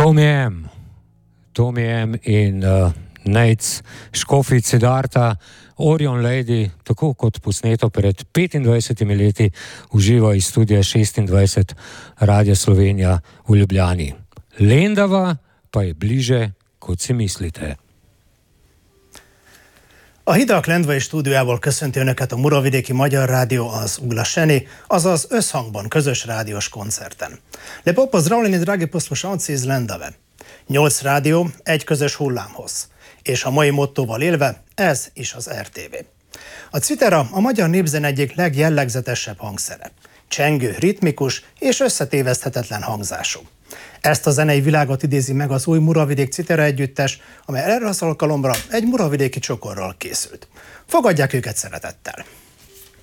Tom in Nejc Škofici Darta, Orion Lady, tako kot posneto pred 25 leti, uživa iz studia 26 Radia Slovenija v Ljubljani. Lendava pa je bliže, kot si mislite. A Hidak Lendvai stúdiójából köszönti Önöket a Muravidéki Magyar Rádió, az Uglaseni, azaz Összhangban közös rádiós koncerten. Lepo pozdravljeni, dragi poslušalci iz Lendave. 8 rádió, egy közös hullámhoz. És a mai mottóval élve, ez is az RTV. A citera a magyar népzene egyik legjellegzetesebb hangszere. Csengő, ritmikus és összetéveszthetetlen hangzású. Ezt a zenei világot idézi meg az új Muravidék Citera együttes, amely erre az alkalomra egy muravidéki csokorral készült. Fogadják őket szeretettel!